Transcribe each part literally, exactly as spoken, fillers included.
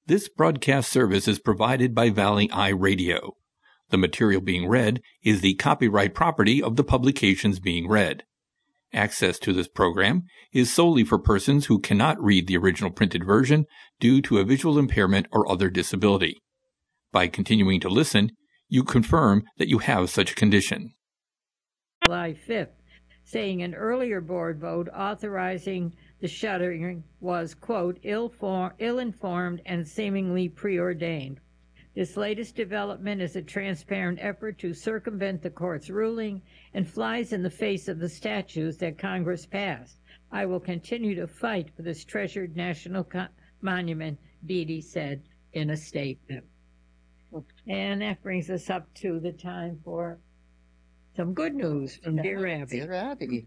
This broadcast service is provided by Valley Eye Radio. The material being read is the copyright property of the publications being read. Access to this program is solely for persons who cannot read the original printed version due to a visual impairment or other disability. By continuing to listen, you confirm that you have such a condition. July fifth, saying an earlier board vote authorizing the shuttering was, quote, ill-for- ill-informed and seemingly preordained. This latest development is a transparent effort to circumvent the court's ruling and flies in the face of the statutes that Congress passed. I will continue to fight for this treasured national co- monument, Beatty said in a statement. And that brings us up to the time for some good news from Dear Abby. Dear Abby.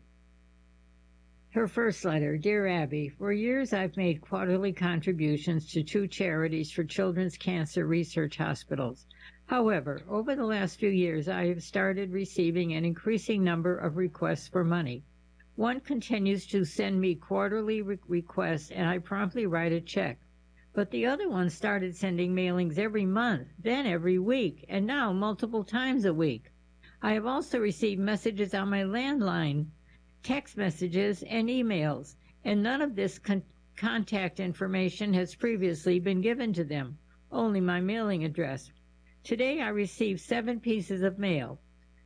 Her first letter, Dear Abby, for years I've made quarterly contributions to two charities for children's cancer research hospitals. However, over the last few years I have started receiving an increasing number of requests for money. One continues to send me quarterly re- requests and I promptly write a check. But the other one started sending mailings every month, then every week, and now multiple times a week. I have also received messages on my landline, text messages, and emails, and none of this con- contact information has previously been given to them, only my mailing address. Today I received seven pieces of mail.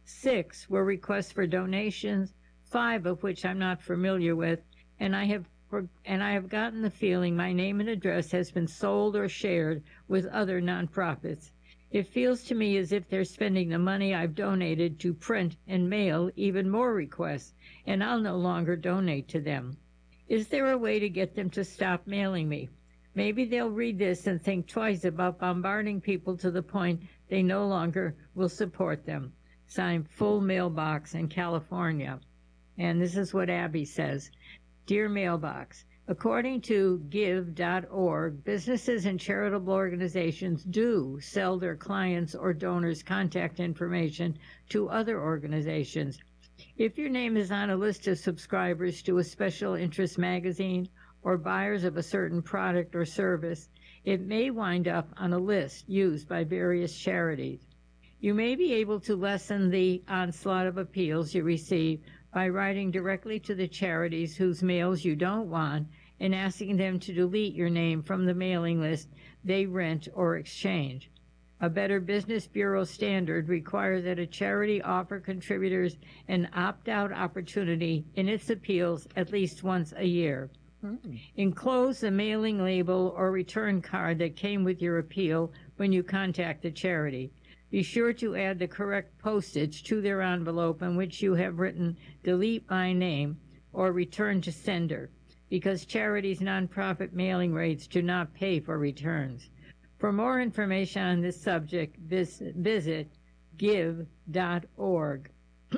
Six were requests for donations, five of which I'm not familiar with, and I have for, and I have gotten the feeling my name and address has been sold or shared with other nonprofits. It feels to me as if they're spending the money I've donated to print and mail even more requests, and I'll no longer donate to them. Is there a way to get them to stop mailing me? Maybe they'll read this and think twice about bombarding people to the point they no longer will support them. Signed, Full Mailbox in California. And this is what Abby says. Dear Mailbox, according to give dot org, businesses and charitable organizations do sell their clients' or donors' contact information to other organizations. If your name is on a list of subscribers to a special interest magazine or buyers of a certain product or service, it may wind up on a list used by various charities. You may be able to lessen the onslaught of appeals you receive by writing directly to the charities whose mails you don't want and asking them to delete your name from the mailing list they rent or exchange. A Better Business Bureau standard requires that a charity offer contributors an opt-out opportunity in its appeals at least once a year. Mm-hmm. Enclose the mailing label or return card that came with your appeal when you contact the charity. Be sure to add the correct postage to their envelope in which you have written delete my name or return to sender, because charities' nonprofit mailing rates do not pay for returns. For more information on this subject, visit give dot org.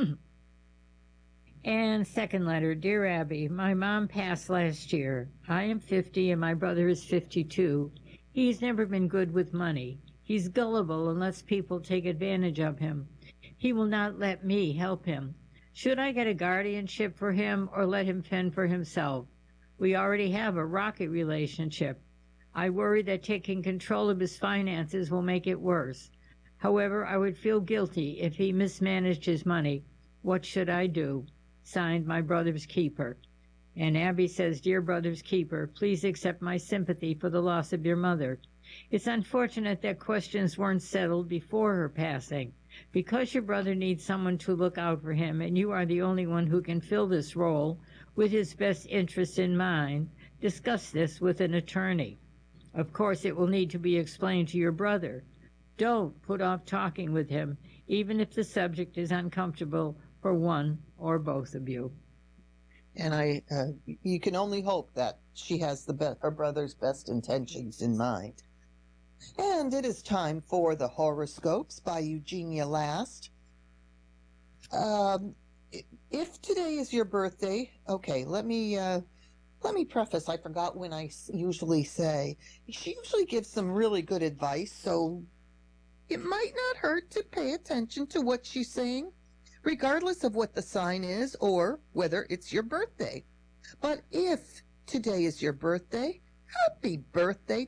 And second letter, Dear Abby, my mom passed last year. I am fifty and my brother is fifty-two. He's never been good with money. He's gullible and lets people take advantage of him. He will not let me help him. Should I get a guardianship for him or let him fend for himself? We already have a rocky relationship. I worry that taking control of his finances will make it worse. However, I would feel guilty if he mismanaged his money. What should I do? Signed, My Brother's Keeper. And Abby says, Dear Brother's Keeper, please accept my sympathy for the loss of your mother. It's unfortunate that questions weren't settled before her passing. Because your brother needs someone to look out for him, and you are the only one who can fill this role with his best interests in mind, discuss this with an attorney. Of course, it will need to be explained to your brother. Don't put off talking with him, even if the subject is uncomfortable for one or both of you. And I, uh, you can only hope that she has the be- her brother's best intentions in mind. And it is time for the horoscopes by Eugenia Last. Um, if today is your birthday, okay, let me uh, let me preface. I forgot when I usually say. She usually gives some really good advice, so it might not hurt to pay attention to what she's saying, regardless of what the sign is or whether it's your birthday. But if today is your birthday, happy birthday